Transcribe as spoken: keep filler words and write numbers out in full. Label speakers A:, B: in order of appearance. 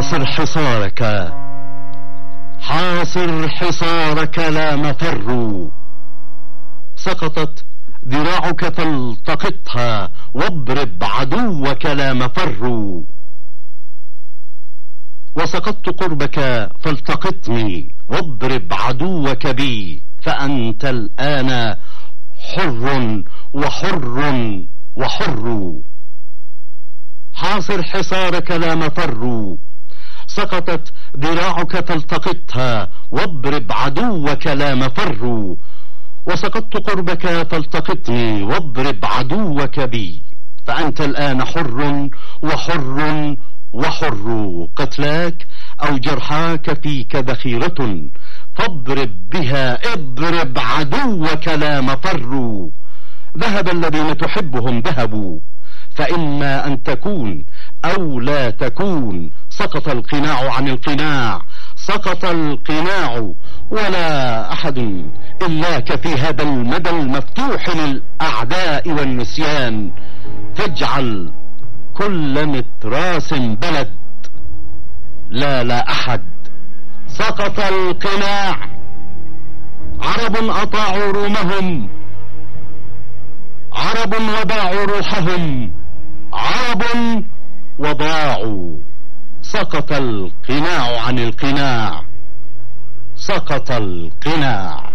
A: حاصر حصارك، حاصر حصارك لا مفر. سقطت ذراعك فالتقطها، واضرب عدوك لا مفر. وسقطت قربك فالتقطني، واضرب عدوك بي، فأنت الآن حر وحر وحر. حاصر حصارك لا مفر. سقطت ذراعك فالتقطها، واضرب عدوك لا مفر. وسقطت قربك فالتقطني، واضرب عدوك بي، فأنت الآن حر وحر وحر. قتلاك أو جرحاك فيك ذخيرة، فاضرب بها، اضرب عدوك لا مفر. ذهب الذين تحبهم ذهبوا، فإما أن تكون أو لا تكون. سقط القناع عن القناع، سقط القناع، ولا أحد إلاك في هذا المدى المفتوح للأعداء والنسيان. فاجعل كل متراس بلد، لا لا أحد. سقط القناع. عرب أطاعوا رومهم، عرب وباعوا روحهم، عرب وضاعوا. سقط القناع عن القناع، سقط القناع.